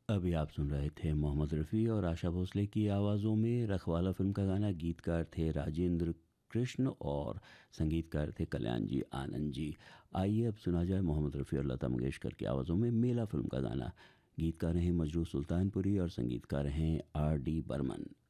अभी आप सुन रहे थे मोहम्मद रफ़ी और आशा भोसले की आवाज़ों में रखवाला फ़िल्म का गाना। गीतकार थे राजेंद्र कृष्ण और संगीतकार थे कल्याण जी आनंद जी। आइए अब सुना जाए मोहम्मद रफ़ी और लता मंगेशकर की आवाज़ों में मेला फ़िल्म का गाना। गीतकार हैं मजरू सुल्तानपुरी और संगीतकार हैं आर डी बर्मन।